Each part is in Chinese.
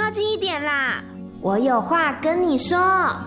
靠近一点啦，我有话跟你说。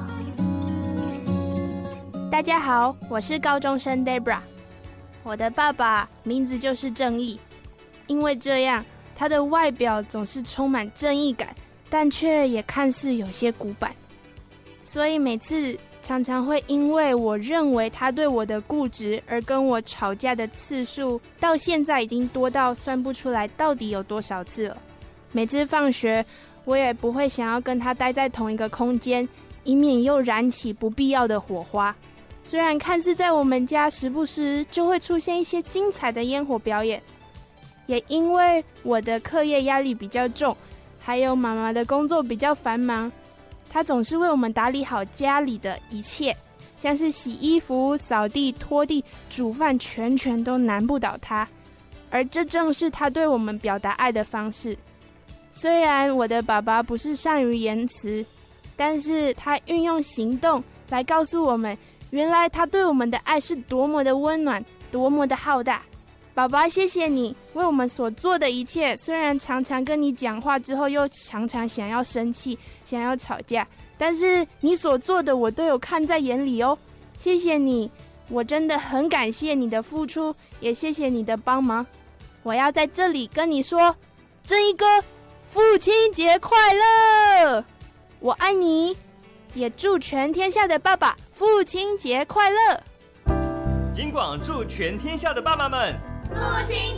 大家好，我是高中生 Debra。 我的爸爸名字就是正义，因为这样他的外表总是充满正义感，但却也看似有些古板，所以每次常常会因为我认为他对我的固执而跟我吵架的次数，到现在已经多到算不出来到底有多少次了。每次放学我也不会想要跟他待在同一个空间，以免又燃起不必要的火花。虽然看似在我们家时不时就会出现一些精彩的烟火表演，也因为我的课业压力比较重，还有妈妈的工作比较繁忙，她总是为我们打理好家里的一切，像是洗衣服、扫地、拖地、煮饭，全都难不倒她。而这正是她对我们表达爱的方式。虽然我的爸爸不是善于言辞，但是他运用行动来告诉我们，原来他对我们的爱是多么的温暖，多么的浩大。爸爸，谢谢你为我们所做的一切，虽然常常跟你讲话之后又常常想要生气，想要吵架，但是你所做的我都有看在眼里哦。谢谢你，我真的很感谢你的付出，也谢谢你的帮忙。我要在这里跟你说，正义哥，父亲节快乐！我爱你，也祝全天下的爸爸父亲节快乐。 金广祝全天下的爸爸们父亲